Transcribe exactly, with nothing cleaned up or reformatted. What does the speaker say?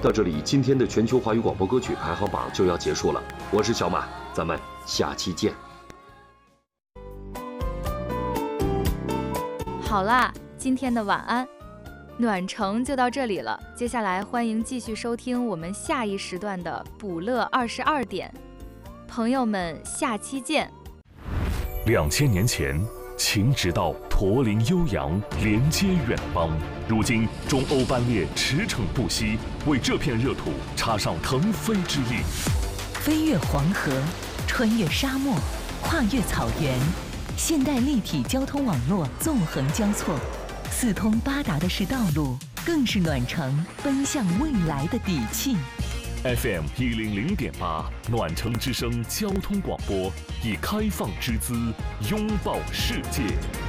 到这里，今天的全球华语广播歌曲排行榜就要结束了。我是小马，咱们下期见。 好啦，今天的晚安暖城就到这里了。接下来欢迎继续收听我们下一时段的捕乐二十二点，朋友们，下期见。 两千年前，秦直道驼铃悠扬，连接远方。如今，中欧班列驰骋不息，为这片热土插上腾飞之力。 飞越黄河，穿越沙漠，跨越草原，现代立体交通网络纵横交错，四通八达的是道路，更是暖城奔向未来的底气。 F M 一零零点八，暖城之声交通广播，以开放之姿拥抱世界。